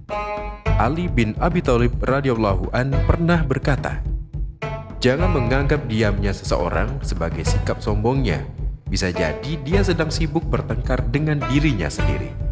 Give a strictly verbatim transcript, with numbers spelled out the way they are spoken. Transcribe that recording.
Ali bin Abi Thalib radhiyallahu an pernah berkata, "Jangan menganggap diamnya seseorang sebagai sikap sombongnya. Bisa jadi dia sedang sibuk bertengkar dengan dirinya sendiri."